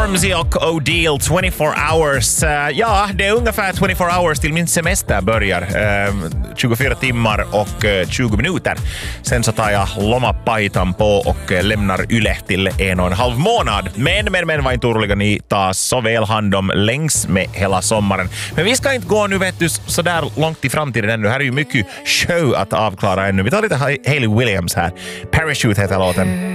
Stormzy och O'Deal, 24 hours. Ja, det är ungefär 24 hours till min semester börjar. 24 timmar och 20 minuter. Sen så tar jag lomapaitan på och lämnar Yle till 1,5 månad. Men var inte oroliga, ni tar så väl hand om längs med hela sommaren. Men vi ska inte gå nu, vet du, så där långt i framtiden ännu. Här är ju mycket show att avklara ännu. Vi tar lite Hayley Williams här. Parachute heter låten.